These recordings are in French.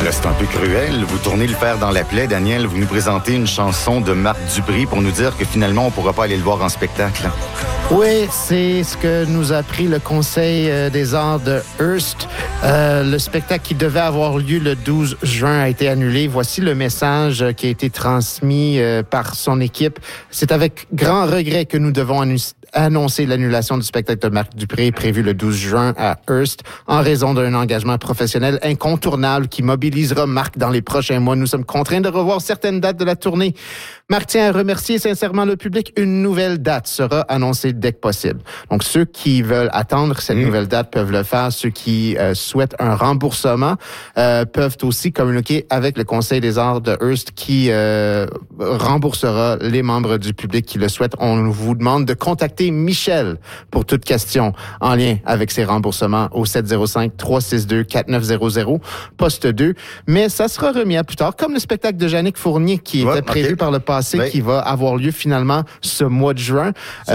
Là, c'est un peu cruel. Vous tournez le fer dans la plaie, Daniel. Vous nous présentez une chanson de Marc Dupré pour nous dire que finalement, on ne pourra pas aller le voir en spectacle. Oui, c'est ce que nous a appris le Conseil des arts de Hearst. Le spectacle qui devait avoir lieu le 12 juin a été annulé. Voici le message qui a été transmis par son équipe. C'est avec grand regret que nous devons annoncer l'annulation du spectacle de Marc Dupré prévu le 12 juin à Hearst en raison d'un engagement professionnel incontournable qui mobilisera Marc dans les prochains mois. Nous sommes contraints de revoir certaines dates de la tournée. Marc tient à remercier sincèrement le public. Une nouvelle date sera annoncée dès que possible. Donc, ceux qui veulent attendre cette nouvelle date peuvent le faire. Ceux qui souhaitent un remboursement peuvent aussi communiquer avec le Conseil des arts de Hearst qui remboursera les membres du public qui le souhaitent. On vous demande de contacter Michel pour toute question en lien avec ces remboursements au 705-362-4900, poste 2. Mais ça sera remis à plus tard, comme le spectacle de Jannick Fournier qui était prévu par le passé, qui va avoir lieu finalement ce mois de juin.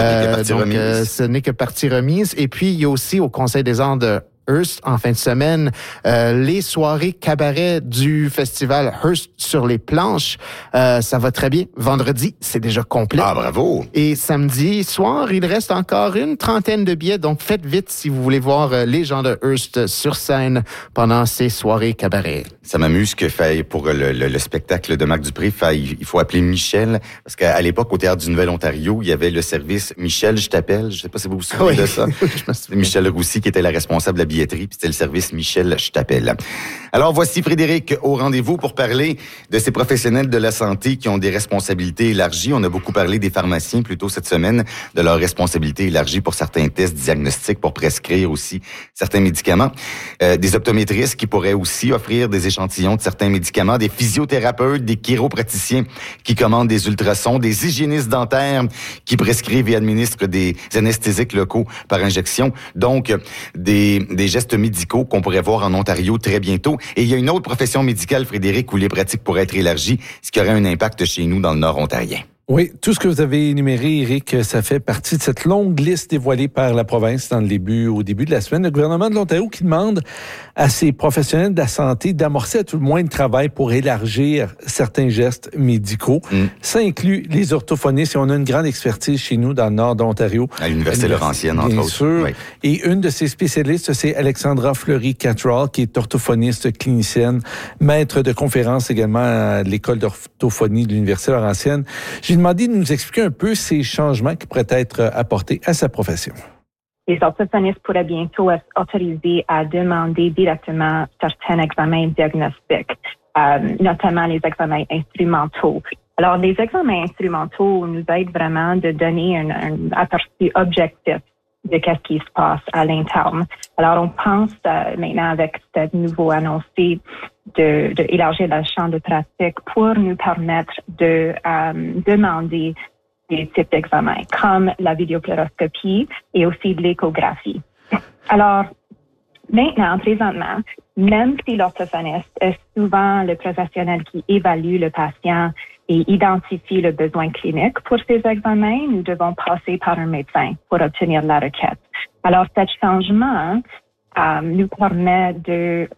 Ce n'est que partie remise. Et puis, il y a aussi au Conseil des arts de Hearst, en fin de semaine, les soirées cabaret du festival Hearst sur les planches. Ça va très bien. Vendredi, c'est déjà complet. Ah, bravo! Et samedi soir, il reste encore une trentaine de billets. Donc, faites vite si vous voulez voir les gens de Hearst sur scène pendant ces soirées cabaret. Ça m'amuse que pour le spectacle de Marc Dupré, il faut appeler Michel. Parce qu'à l'époque, au Théâtre du Nouvel-Ontario, il y avait le service Michel, je t'appelle. Je sais pas si vous vous souvenez de ça. Michel Roussy, qui était la responsable de la billetterie, puis c'était le service Michel, je t'appelle. Alors, voici Frédéric au rendez-vous pour parler de ces professionnels de la santé qui ont des responsabilités élargies. On a beaucoup parlé des pharmaciens plus tôt cette semaine, de leurs responsabilités élargies pour certains tests diagnostiques, pour prescrire aussi certains médicaments. Des optométristes qui pourraient aussi offrir des échantillons de certains médicaments, des physiothérapeutes, des chiropraticiens qui commandent des ultrasons, des hygiénistes dentaires qui prescrivent et administrent des anesthésiques locaux par injection. Donc, des gestes médicaux qu'on pourrait voir en Ontario très bientôt. Et il y a une autre profession médicale, Frédéric, où les pratiques pourraient être élargies, ce qui aurait un impact chez nous dans le Nord ontarien. Oui, tout ce que vous avez énuméré, Éric, ça fait partie de cette longue liste dévoilée par la province au début de la semaine. Le gouvernement de l'Ontario qui demande à ses professionnels de la santé d'amorcer à tout le moins le travail pour élargir certains gestes médicaux. Ça inclut les orthophonistes et on a une grande expertise chez nous dans le nord de l'Ontario. À l'Université Laurentienne, entre autres. Bien sûr. Oui. Et une de ces spécialistes, c'est Alexandra Fleury-Cattrall, qui est orthophoniste clinicienne, maître de conférences également à l'École d'orthophonie de l'Université Laurentienne. J'ai demandé de nous expliquer un peu ces changements qui pourraient être apportés à sa profession. Les orthophonistes pourraient bientôt être autorisés à demander directement certains examens diagnostiques, notamment les examens instrumentaux. Alors, les examens instrumentaux nous aident vraiment de donner un aperçu objectif de qu'est-ce qui se passe à l'interne. Alors, on pense maintenant avec ce nouveau annoncé de élargir le champ de pratique pour nous permettre de demander des types d'examens comme la vidéochloroscopie et aussi de l'échographie. Alors, maintenant, présentement, même si l'orthophoniste est souvent le professionnel qui évalue le patient et identifie le besoin clinique pour ces examens, nous devons passer par un médecin pour obtenir la requête. Alors, ce changement nous permet de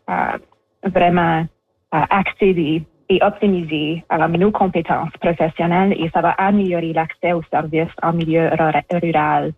vraiment accéder et optimiser nos compétences professionnelles et ça va améliorer l'accès aux services en milieu rural